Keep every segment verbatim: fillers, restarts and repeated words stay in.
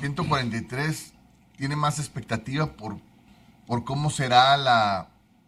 ciento cuarenta y tres tiene más expectativa por, por cómo será la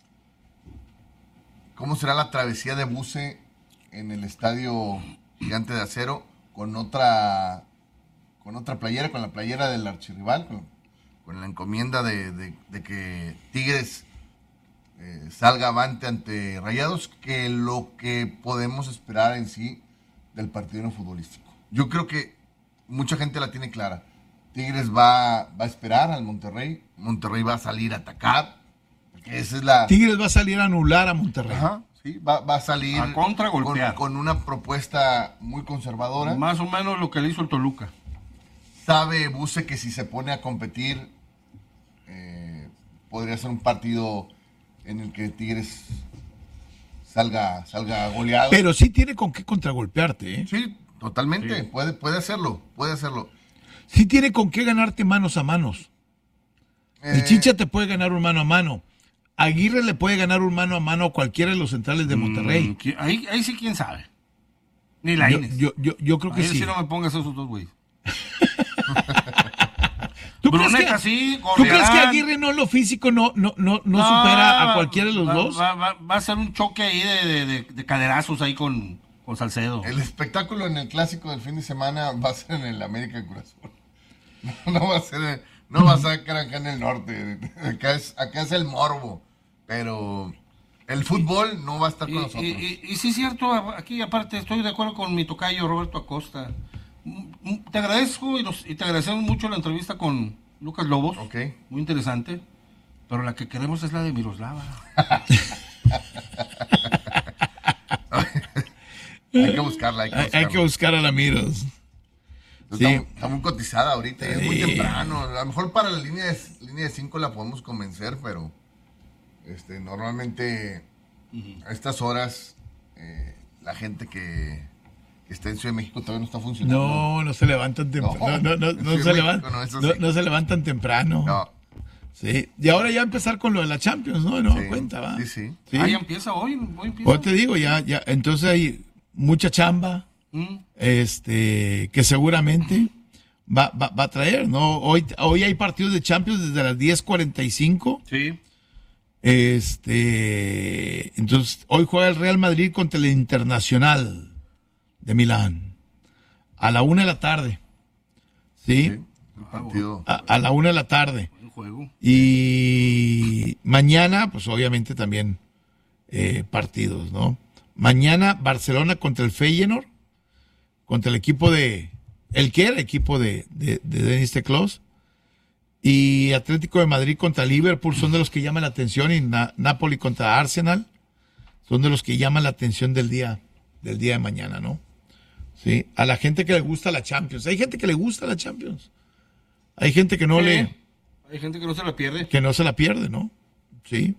cómo será la travesía de Buse en el Estadio Gigante de Acero con otra con otra playera, con la playera del archirrival, con, con la encomienda de, de, de que Tigres eh, salga avante ante Rayados, que lo que podemos esperar en sí del partido futbolístico. Yo creo que mucha gente la tiene clara. Tigres va, va a esperar al Monterrey, Monterrey va a salir a atacar, porque esa es la... Tigres va a salir a anular a Monterrey. Ajá, sí, va, va a salir a contragolpear con, con una propuesta muy conservadora. Más o menos lo que le hizo el Toluca. Sabe Buse que si se pone a competir eh, podría ser un partido en el que Tigres salga, salga goleado. Pero sí tiene con qué contragolpearte, ¿eh? Sí, totalmente, Sí. Puede, puede hacerlo, puede hacerlo. Sí tiene con qué ganarte manos a manos. El Eh, Chicha te puede ganar un mano a mano. Aguirre le puede ganar un mano a mano a cualquiera de los centrales de Monterrey. Mm, ¿qui- ahí, ahí sí, quién sabe. Ni la Yo, Inés. yo, yo, yo creo que Ahí sí. sí no me pongas esos dos güeyes. ¿Tú crees Bruneta que- sí, ¿Tú crees que Gorriarán. Aguirre no lo físico no, no, no, no supera a va- cualquiera de los va, dos? Va, va- va a ser un choque ahí de, de, de- de caderazos ahí con, con Salcedo. El espectáculo en el clásico del fin de semana va a ser en el América de Cruz Azul. No, no va a ser, en- no va a ser acá en el norte. Acá es, acá es el morbo. Pero el fútbol no va a estar Y, con nosotros. y, y- y sí es cierto, aquí aparte estoy de acuerdo con mi tocayo Roberto Acosta. Mm, mm, Te agradezco y, nos- y te agradecemos mucho la entrevista con Lucas Lobos. Ok. Muy interesante. Pero la que queremos es la de Miroslava. Hay que buscarla, hay que Hay, buscarla. hay que buscar a la Miros. Está, Sí. muy- está muy cotizada ahorita, y es muy Sí. temprano. A lo mejor para la línea de, línea de cinco la podemos convencer, pero este normalmente a estas horas eh, la gente que, que está en Ciudad de México todavía no está funcionando. No, no se levantan temprano. No, no, no, no Sí, se, México, levantan, no, eso no, sí. no se levantan temprano. No, Sí. Y ahora ya empezar con lo de la Champions, ¿no? No sí, cuenta, va. sí, sí. Sí. Ah, ya empieza hoy. Hoy empieza. Pues te digo, ya, ya, entonces hay mucha chamba, Mm. este, que seguramente va, va, va a traer, ¿no? Hoy, hoy hay partidos de Champions desde las diez cuarenta y cinco. Sí. Este, entonces, hoy juega el Real Madrid contra el Internacional de Milán. A la una de la tarde. ¿Sí? Sí, el partido. A, a la una de la tarde. Buen juego. Y mañana, pues obviamente también eh, partidos, ¿no? Mañana Barcelona contra el Feyenoord, contra el equipo de, el que era equipo de, de, de Denis Teclos, y Atlético de Madrid contra Liverpool son de los que llaman la atención, y Na- Napoli contra Arsenal son de los que llaman la atención del día, del día de mañana, ¿no? Sí, a la gente que le gusta la Champions. Hay gente que le gusta la Champions. Hay gente que no Sí. le... Hay gente que no se la pierde. que no se la pierde, ¿no? Sí.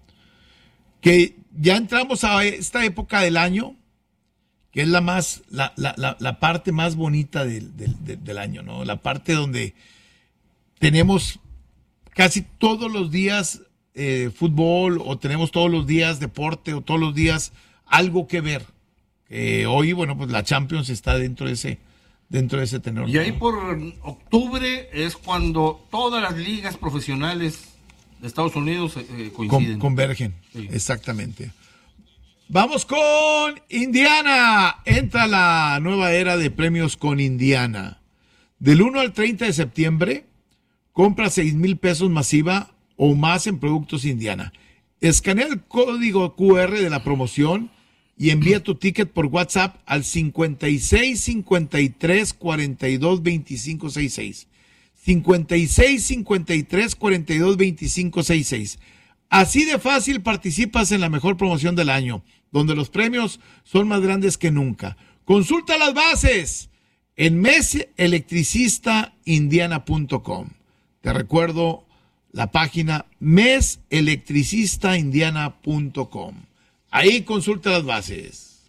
Que ya entramos a esta época del año, que es la más, la, la, la, la parte más bonita del, del, del- del año, ¿no? La parte donde tenemos casi todos los días eh, fútbol, o tenemos todos los días deporte, o todos los días algo que ver. Eh, hoy, bueno, pues la Champions está dentro de ese, dentro de ese tenor. Y ahí ¿no? por octubre es cuando todas las ligas profesionales de Estados Unidos eh, Con- coinciden. convergen, Sí. exactamente. Vamos con Indiana. Entra la nueva era de premios con Indiana. Del uno al treinta de septiembre, compra seis mil pesos masiva o más en productos Indiana. Escanea el código Q R de la promoción y envía tu ticket por WhatsApp al cincuenta y seis, cincuenta y tres, cuarenta y dos, veinticinco, sesenta y seis. cincuenta y seis, cincuenta y tres, cuarenta y dos, veinticinco, sesenta y seis. Así de fácil participas en la mejor promoción del año, donde los premios son más grandes que nunca. Consulta las bases en mes electricista indiana punto com. Te recuerdo la página mes electricista indiana punto com. Ahí consulta las bases.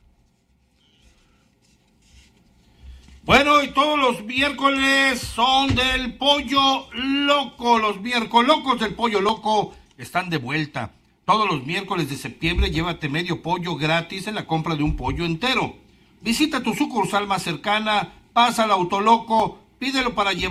Bueno, y todos los miércoles son del Pollo Loco. Los miércoles locos del Pollo Loco están de vuelta. Todos los miércoles de septiembre llévate medio pollo gratis en la compra de un pollo entero. Visita tu sucursal más cercana, pasa al Autoloco, pídelo para llevar.